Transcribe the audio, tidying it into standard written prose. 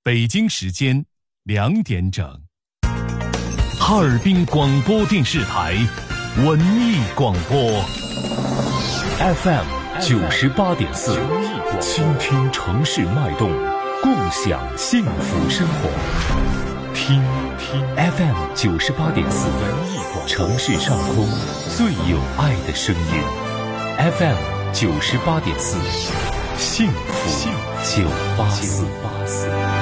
北京时间2点整，哈尔滨广播电视台文艺广播 FM 98.4，倾听城市脉动，共享幸福生活。听 FM 98.4，城市上空最有爱的声音。FM 98.4，幸福984。